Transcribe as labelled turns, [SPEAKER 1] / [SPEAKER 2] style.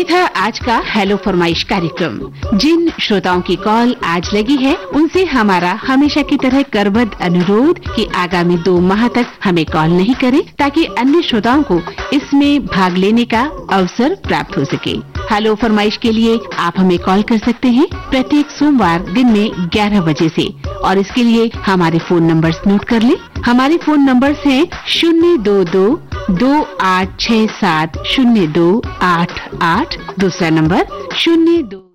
[SPEAKER 1] ये था आज का हेलो फरमाइश कार्यक्रम। जिन श्रोताओं की कॉल आज लगी है उनसे हमारा हमेशा की तरह करबद्ध अनुरोध कि आगामी 2 माह तक हमें कॉल नहीं करें ताकि अन्य श्रोताओं को इसमें भाग लेने का अवसर प्राप्त हो सके। हेलो फरमाइश के लिए आप हमें कॉल कर सकते हैं प्रत्येक सोमवार दिन में 11 बजे से, और इसके लिए हमारे फोन नंबर्स नोट कर लें। हमारे फोन नंबर्स हैं 022-2867-0288, दूसरा नंबर 02